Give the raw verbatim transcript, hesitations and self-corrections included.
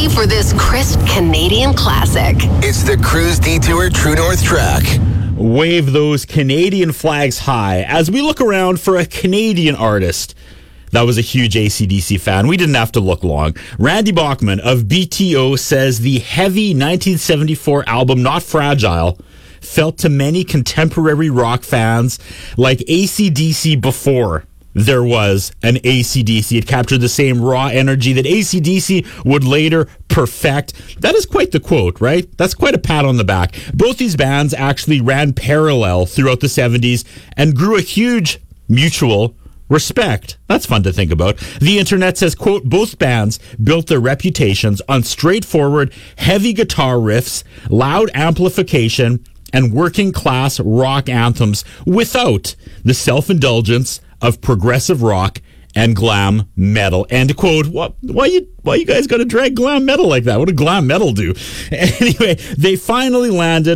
ready for this crisp Canadian classic. It's the Cruise Detour True North track. Wave those Canadian flags high as we look around for a Canadian artist that was a huge A C D C fan. We didn't have to look long. Randy Bachman of B T O says the heavy nineteen seventy-four album Not Fragile felt to many contemporary rock fans like A C D C before there was an A C D C. It captured the same raw energy that A C D C would later perfect. That is quite the quote, right? That's quite a pat on the back. Both these bands actually ran parallel throughout the seventies and grew a huge mutual respect. That's fun to think about. The internet says, quote, both bands built their reputations on straightforward, heavy guitar riffs, loud amplification, and working class rock anthems without the self-indulgence of progressive rock and glam metal. End quote. What, why you why you guys got to drag glam metal like that? What did glam metal do? Anyway, they finally landed